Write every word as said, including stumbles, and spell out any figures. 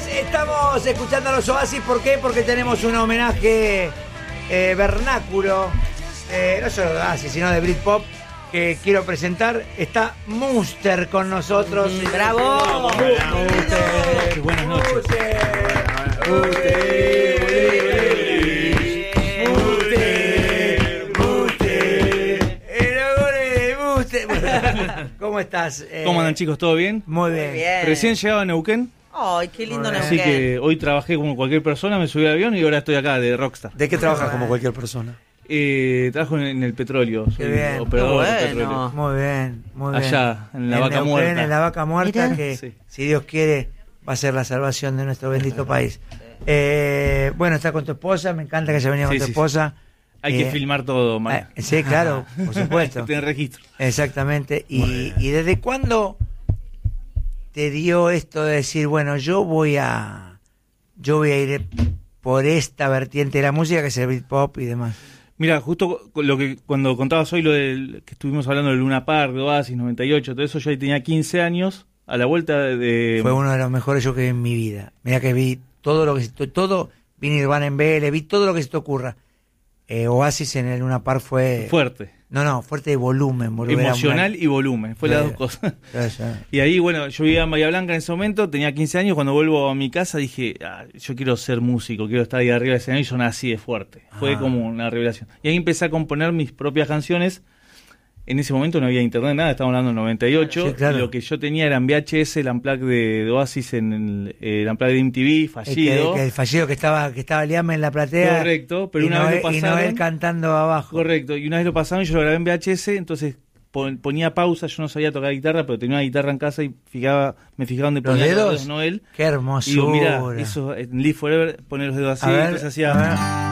señores, estamos escuchando a los Oasis. ¿Por qué? Porque tenemos un homenaje eh, vernáculo, eh, no solo de Oasis, sino de Britpop, que quiero presentar. Está Munster con nosotros. Mm, ¡bravo! Munster. Buenas noches. Munster. ¿Cómo estás? Eh, ¿Cómo andan, chicos? ¿Todo bien? Muy bien. Muy bien. Recién llegaba a Neuquén, Ay, qué lindo Muy bien. así Neuquén. que hoy trabajé como cualquier persona, me subí al avión y ahora estoy acá de Rockstar. ¿De qué trabajas como cualquier persona? Eh, trabajo en, en el petróleo, soy Qué bien. operador Qué de bueno. petróleo. Muy bien, muy bien. Allá, en la Vaca Neuquén, Muerta. En la Vaca Muerta, Mira. que Sí. si Dios quiere va a ser la salvación de nuestro bendito país. Eh, bueno, está con tu esposa, me encanta que haya venido Sí, con tu sí, esposa. Hay Eh, que filmar todo, man. eh, sí, claro, por supuesto. Tener registro. Exactamente. Y, y desde cuándo te dio esto de decir, bueno, yo voy a yo voy a ir por esta vertiente de la música, que es el Britpop y demás? Mira, justo lo que cuando contabas hoy lo del que estuvimos hablando de Luna Park, de Oasis, noventa y ocho, todo eso, yo ahí tenía quince años, a la vuelta de... de- Fue uno de los mejores shows que vi en mi vida. Mira que vi todo lo que se, todo, vi Nirvana en Vélez, vi todo lo que se te ocurra. Eh, Oasis en el Luna Park fue... fuerte, No, no, fuerte de volumen. boludo, era emocional una- y volumen, fue Sí. las dos cosas. Sí, sí. Y ahí, bueno, yo vivía en Bahía Blanca en ese momento, tenía quince años, cuando vuelvo a mi casa dije, ah, yo quiero ser músico, quiero estar ahí arriba del escenario, y sonaba así de fuerte. Fue Ah. como una revelación. Y ahí empecé a componer mis propias canciones. En ese momento no había internet, nada, estábamos hablando del noventa y ocho. Sí, claro. Y lo que yo tenía era en V H S, el Unplugged de, de Oasis, en el, el Unplugged de M T V, El fallido. que, que el fallido que estaba, que estaba Liam en la platea. Correcto, pero y una Noel- vez lo Y pasaron. Noel cantando abajo. Correcto, y una vez lo pasaron y yo lo grabé en V H S, entonces pon- ponía pausa, yo no sabía tocar guitarra, pero tenía una guitarra en casa y fijaba, me fijaba dónde ¿Los ponía dedos? los dedos Noel. Qué Y digo, hermosura. mira, eso en Live Forever, poner los dedos así, A ver, entonces hacía... a ver.